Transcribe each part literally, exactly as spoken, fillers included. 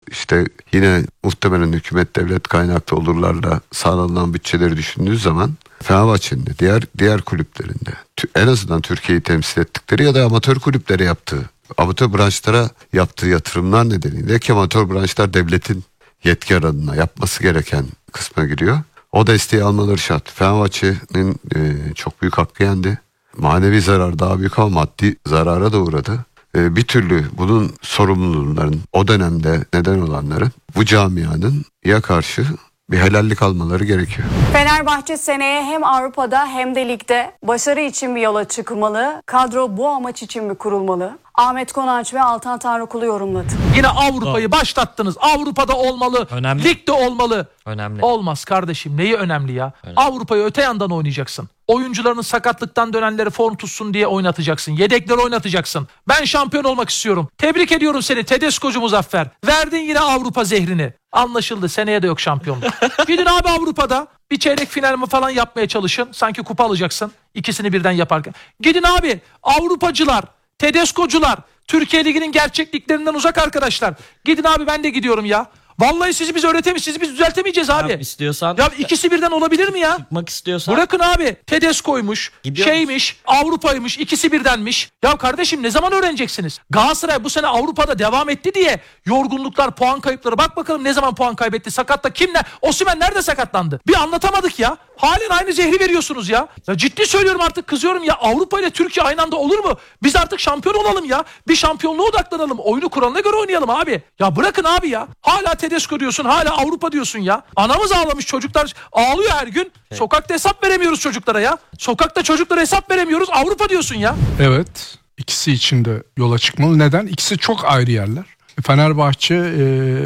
işte yine muhtemelen hükümet devlet kaynaklı olurlarla sağlanan bütçeleri düşündüğü zaman Fenerbahçe'nin de diğer diğer kulüplerinde en azından Türkiye'yi temsil ettikleri ya da amatör kulüplere yaptığı, amatör branşlara yaptığı yatırımlar nedeniyle, ki amatör branşlar devletin yetki alanına yapması gereken kısma giriyor. O desteği almaları şart. Fenerbahçe'nin e, çok büyük hakkı yendi. Manevi zarar daha büyük ama maddi zarara da uğradı. E, bir türlü bunun sorumluların, o dönemde neden olanların, bu camianın ya karşı bir helallik almaları gerekiyor. Fenerbahçe seneye hem Avrupa'da hem de ligde başarı için bir yola çıkmalı. Kadro bu amaç için mi kurulmalı? Ahmet Konanç ve Altan Tanrıkulu yorumladı. Yine Avrupa'yı başlattınız. Avrupa'da olmalı. Önemli. Ligde olmalı. Önemli. Olmaz kardeşim. Neyi önemli ya? Önemli. Avrupa'yı öte yandan oynayacaksın. Oyuncuların sakatlıktan dönenleri form tutsun diye oynatacaksın. Yedekleri oynatacaksın. Ben şampiyon olmak istiyorum. Tebrik ediyorum seni Tedesco'cu Muzaffer. Verdin yine Avrupa zehrini. Anlaşıldı. Seneye de yok şampiyonluk. Gidin abi Avrupa'da bir çeyrek final mi falan yapmaya çalışın. Sanki kupa alacaksın. İkisini birden yaparken. Gidin abi Avrupacılar, Tedesco'cular, Türkiye Ligi'nin gerçekliklerinden uzak arkadaşlar. Gidin abi, ben de gidiyorum ya. Vallahi sizi biz öğretemeyiz, sizi biz düzeltemeyeceğiz abi. Yap istiyorsan. Ya ikisi birden olabilir mi ya? Çıkmak istiyorsan. Bırakın abi. Tedesco'ymuş, Gidiyoruz. şeymiş, Avrupa'ymış, ikisi birdenmiş. Ya kardeşim ne zaman öğreneceksiniz? Galatasaray bu sene Avrupa'da devam etti diye yorgunluklar, puan kayıpları. Bak bakalım ne zaman puan kaybetti? Sakatta kimler? Osimhen nerede sakatlandı? Bir anlatamadık ya. Halen aynı zehri veriyorsunuz ya. Ya ciddi söylüyorum, artık kızıyorum ya. Avrupa ile Türkiye aynı anda olur mu? Biz artık şampiyon olalım ya. Bir şampiyonluğa odaklanalım. Oyunu kuralına göre oynayalım abi. Ya bırakın abi ya. Hala Tedesco diyorsun, hala Avrupa diyorsun ya. Anamız ağlamış, çocuklar ağlıyor her gün. Sokakta hesap veremiyoruz çocuklara ya. Sokakta çocuklara hesap veremiyoruz. Avrupa diyorsun ya. Evet, ikisi için de yola çıkmalı. Neden? İkisi çok ayrı yerler. Fenerbahçe e,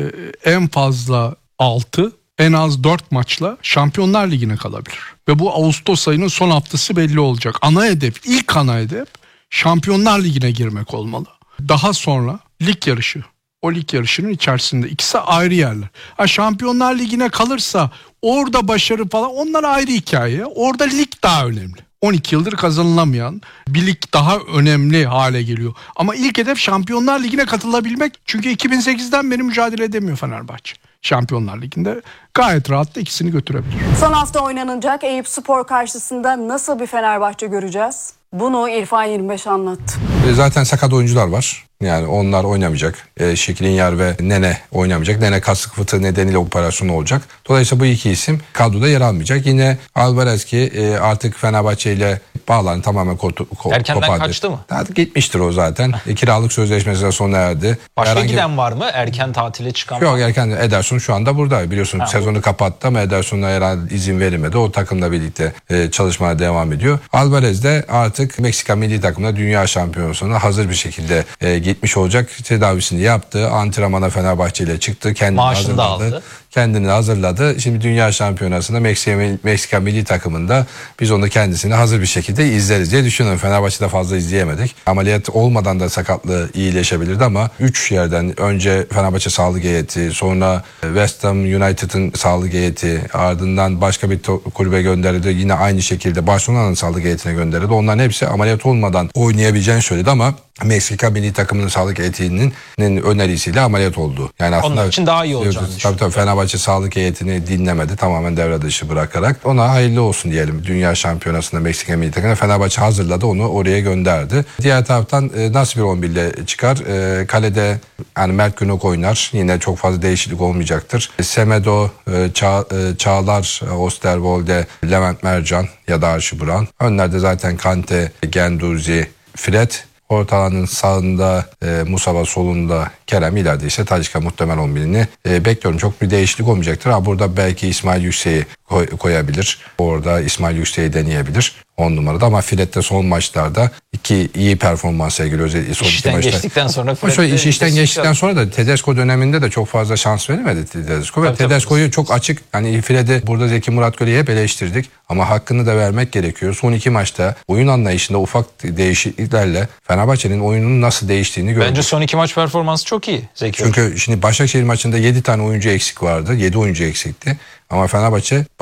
en fazla altı, en az dört maçla Şampiyonlar Ligi'ne kalabilir. Ve bu Ağustos ayının son haftası belli olacak. Ana hedef, ilk ana hedef Şampiyonlar Ligi'ne girmek olmalı. Daha sonra lig yarışı. O lig yarışının içerisinde ikisi ayrı yerler. Ha, Şampiyonlar Ligi'ne kalırsa orada başarı falan, onlar ayrı hikaye. Orada lig daha önemli. on iki yıldır kazanılamayan bir lig daha önemli hale geliyor. Ama ilk hedef Şampiyonlar Ligi'ne katılabilmek. Çünkü iki bin sekizden beri mücadele edemiyor Fenerbahçe. Şampiyonlar Ligi'nde gayet rahat da ikisini götürebilir. Son hafta oynanacak Eyüpspor karşısında nasıl bir Fenerbahçe göreceğiz? Bunu İrfan yirmi beş anlattı. Zaten sakat oyuncular var. Yani onlar oynamayacak. E, Şikrinyar ve Nene oynamayacak. Nene kasık fıtığı nedeniyle operasyon olacak. Dolayısıyla bu iki isim kadroda yer almayacak. Yine Alvarez ki e, artık Fenerbahçe ile bağlarını tamamen ko- ko- Erkenden kopardı. kaçtı mı? Artık gitmiştir o zaten. E, kiralık sözleşmesi de sona erdi. Başka Herhangi... giden var mı? Erken tatile çıkan Yok, var mı? erken. Ederson şu anda burada. Biliyorsun ha, sezonu kapattı ama Ederson'a herhalde izin verilmedi. O takımla birlikte e, çalışmaya devam ediyor. Alvarez de artık Meksika milli takımına dünya şampiyonasına hazır bir şekilde e, gitmiş olacak. Tedavisini yaptı. Antrenmana Fenerbahçe ile çıktı. Kendini Maaşını da hazırladı. aldı. Kendini hazırladı. Şimdi dünya şampiyonasında Meksika, Meksika milli takımında biz onu kendisini hazır bir şekilde izleriz diye düşünüyorum. Fenerbahçe'de fazla izleyemedik. Ameliyat olmadan da sakatlığı iyileşebilirdi ama üç yerden önce Fenerbahçe sağlık heyeti, sonra West Ham United'ın sağlık heyeti, ardından başka bir kulübe gönderildi. Yine aynı şekilde Barcelona'nın sağlık heyetine gönderildi. Onların hepsi ameliyat olmadan oynayabileceğini söyledi ama Meksika milli takımının sağlık heyetinin önerisiyle ameliyat oldu. Yani aslında onun için daha iyi olacağını tabii, tabii, tabii Fenerbahçe sağlık heyetini dinlemedi. Tamamen devre dışı bırakarak. Ona hayırlı olsun diyelim. Dünya şampiyonasında Meksika milli takımına Fenerbahçe hazırladı. Onu oraya gönderdi. Diğer taraftan e, nasıl bir on bir ile çıkar? E, kalede yani Mert Günok oynar. Yine çok fazla değişiklik olmayacaktır. Semedo, e, Ça, e, Çağlar, Osterwolde, Levent Mercan ya da Archie Brown. Önlerde zaten Kante, Gendouzi, Fred. Ortalanın sağında e, Musaba, solunda Kerem, ileride ise Talisca muhtemel on birini e, bekliyorum. Çok bir değişiklik olmayacaktır. Ha, burada belki İsmail Yüksek'i koy, koyabilir. Orada İsmail Yüksek'i deneyebilir on numarada ama Fred de son maçlarda iki iyi performans sergiliyor. Son İşten maçta. geçtikten sonra Fred şöyle, iş, işten geçtikten sonra da Tedesco döneminde de çok fazla şans veremedi Tedesco. Ve Tedesco'yu çok açık, hani Fred'i burada Zeki Muratgöl'ü hep eleştirdik ama hakkını da vermek gerekiyor. Son iki maçta oyun anlayışında ufak değişikliklerle Fenerbahçe'nin oyunun nasıl değiştiğini gördük. Bence son iki maç performansı çok iyi Zeki. Çünkü şimdi Başakşehir maçında yedi tane oyuncu eksik vardı. yedi oyuncu eksikti. Ama Fenerbahçe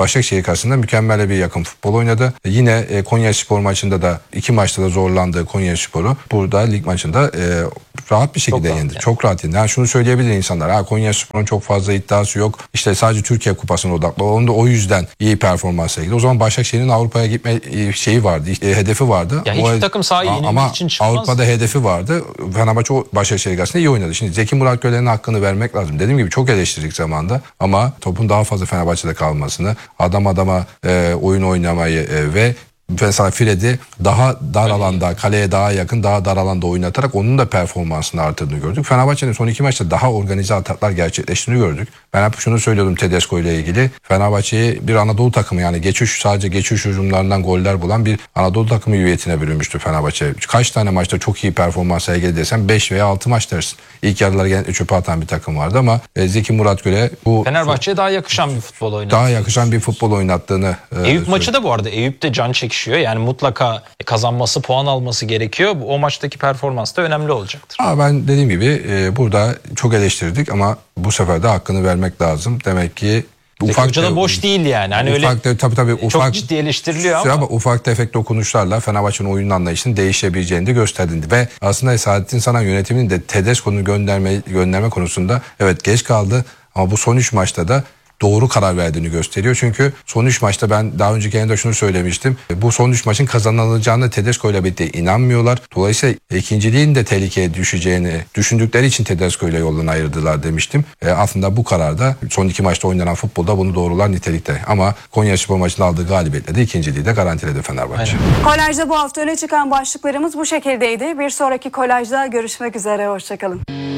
Başakşehir karşısında mükemmel bir yakın futbol oynadı. Yine e, Konyaspor maçında da iki maçta da zorlandığı Konyaspor'u burada lig maçında e, rahat bir şekilde Çok yendi. rahat Çok rahat yendi. Yani şunu söyleyebilir insanlar. Ha, Konyaspor'un çok fazla iddiası yok. İşte sadece Türkiye Kupası'na odaklı. Onun da o yüzden iyi performans sergiledi. O zaman Başakşehir'in Avrupa'ya gitme e, şeyi vardı. E, hedefi vardı. Ya hiçbir takım sahaya yenilmek ama için çıkmaz. Avrupa'da hedefi vardı. Fenerbahçe o Başakşehir karşısında iyi oynadı. Şimdi Zeki Murat Gölen'in hakkını vermek lazım. Dediğim gibi çok eleştirdik zamanda ama topun daha fazla Fenerbahçe'de kalmasını, adam adama e, oyun oynamayı e, ve mesela Fred'i daha dar alanda, kaleye daha yakın, daha dar alanda oynatarak onun da performansını artırdığını gördük. Fenerbahçe'nin son iki maçta daha organize ataklar gerçekleştiğini gördük. Ben hep şunu söylüyordum Tedesco ile ilgili. Fenerbahçe'yi bir Anadolu takımı, yani geçiş, sadece geçiş hücumlarından goller bulan bir Anadolu takımı hüviyetine bürünmüştü Fenerbahçe. Kaç tane maçta çok iyi performans sergiledi desem beş veya altı maç dersin. İlk yarıları genellikle çöpe atan bir takım vardı ama Zeki Murat Göle bu Fenerbahçe'ye daha yakışan bir futbol oynadı. daha yakışan bir futbol oynattığını e, Eyüp maçı da bu arada Eyüp de can çekişiyor. Yani mutlaka kazanması, puan alması gerekiyor. O maçtaki performans da önemli olacaktır. Ama ben dediğim gibi e, burada çok eleştirdik ama bu sefer de hakkını vermek lazım. Demek ki Zeki Hoca da boş değil yani. Hani öyle ufak, tabii, tabii, ufak, çok ciddi eleştiriliyor ama. ama ufak tefek dokunuşlarla Fenerbahçe'nin oyun anlayışının değişebileceğini de gösterdi. Ve aslında Saadettin Saran yönetiminin de Tedesco'nu gönderme, gönderme konusunda evet geç kaldı ama bu son üç maçta da doğru karar verdiğini gösteriyor. Çünkü son üç maçta ben daha önceki yayında şunu söylemiştim. Bu son üç maçın kazanılacağına Tedesco ile birlikte inanmıyorlar. Dolayısıyla ikinciliğin de tehlikeye düşeceğini düşündükleri için Tedesco ile yolunu ayırdılar demiştim. E, aslında bu kararda son iki maçta oynanan futbolda bunu doğrular nitelikte. Ama Konyaspor maçında aldığı galibiyetle de ikinciliği de garantiledi Fenerbahçe. Aynen. Kolajda bu hafta öne çıkan başlıklarımız bu şekildeydi. Bir sonraki kolajda görüşmek üzere. Hoşçakalın.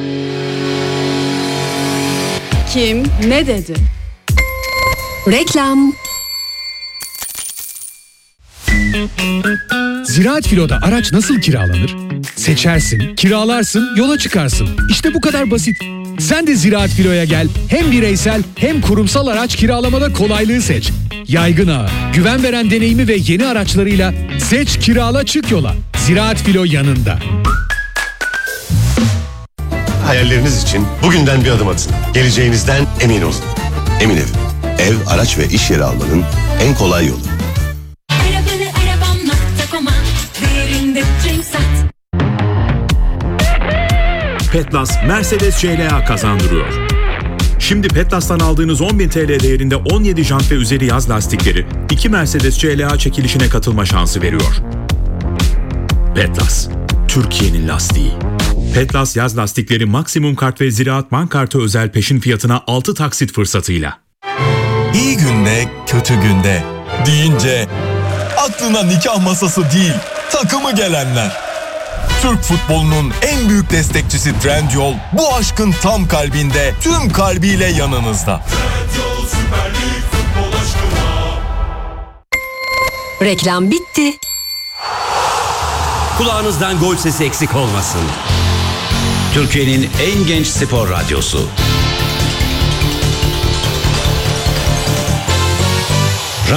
Kim ne dedi? Reklam. Ziraat Filo'da araç nasıl kiralanır? Seçersin, kiralarsın, yola çıkarsın. İşte bu kadar basit. Sen de Ziraat Filo'ya gel. Hem bireysel hem kurumsal araç kiralamada kolaylığı seç. Yaygın ağı, güven veren deneyimi ve yeni araçlarıyla seç, kirala, çık yola. Ziraat Filo yanında. Hayalleriniz için bugünden bir adım atın. Geleceğinizden emin olun. Emin Ev. Ev, araç ve iş yeri almanın en kolay yolu. Arabanı arabam nokta com'a değerinde renk sat. Petlas Mercedes C L A kazandırıyor. Şimdi Petlas'tan aldığınız on bin T L değerinde on yedi jant ve üzeri yaz lastikleri iki Mercedes C L A çekilişine katılma şansı veriyor. Petlas, Türkiye'nin lastiği. Petlas yaz lastikleri maksimum kart ve Ziraat Bank kartı özel peşin fiyatına altı taksit fırsatıyla. İyi günde, kötü günde deyince aklına nikah masası değil, takımı gelenler. Türk futbolunun en büyük destekçisi Trendyol bu aşkın tam kalbinde, tüm kalbiyle yanınızda. Trendyol Süper Lig futbol aşkına. Reklam bitti. Kulağınızdan gol sesi eksik olmasın. Türkiye'nin en genç spor radyosu.